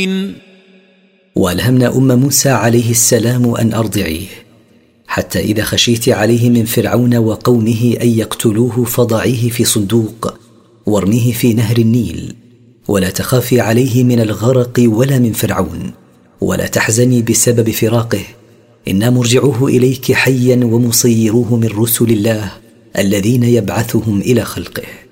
والهمنا موسى عليه السلام أن أرضعيه، حتى إذا خشيت عليه من فرعون وقومه أن يقتلوه فضعيه في صندوق وارميه في نهر النيل، ولا تخافي عليه من الغرق ولا من فرعون، ولا تحزني بسبب فراقه، إنا مرجعوه إليك حيا ومصيروه من رسل الله الذين يبعثهم إلى خلقه.